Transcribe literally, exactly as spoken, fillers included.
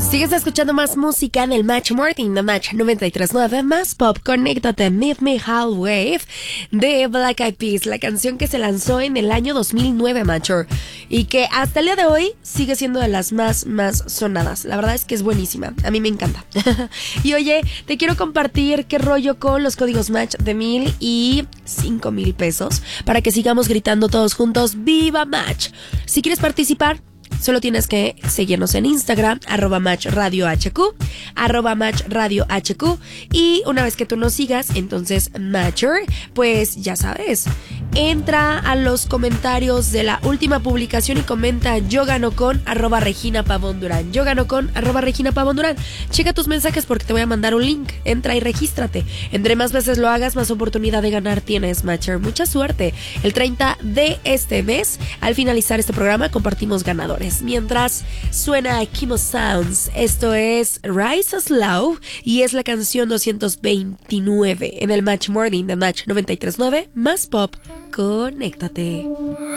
Sigues escuchando más música en el Match Morning de Match noventa y tres punto nueve, más pop. Conéctate, Meet Me Halfway de Black Eyed Peas, la canción que se lanzó en el año dos mil nueve, Matcher, y que hasta el día de hoy sigue siendo de las más, más sonadas. La verdad es que es buenísima, a mí me encanta. Y oye, te quiero compartir qué rollo con los códigos Match de mil y cinco mil pesos para que sigamos gritando todos juntos ¡Viva Match! Si quieres participar, solo tienes que seguirnos en Instagram, arroba Match Radio H Q, arroba Match Radio H Q, y una vez que tú nos sigas, entonces Matcher, pues ya sabes, entra a los comentarios de la última publicación y comenta yo gano con arroba Regina Pavón Durán, yo gano con arroba Regina Pavón Durán. Checa tus mensajes porque te voy a mandar un link, entra y regístrate. Entre más veces lo hagas, más oportunidad de ganar tienes, Matcher. Mucha suerte. El treinta de este mes, al finalizar este programa, compartimos ganadores. Mientras suena Kimo Sounds, esto es Rise Slow y es la canción doscientos veintinueve en el Match Morning de Match noventa y tres punto nueve, más pop. Conéctate.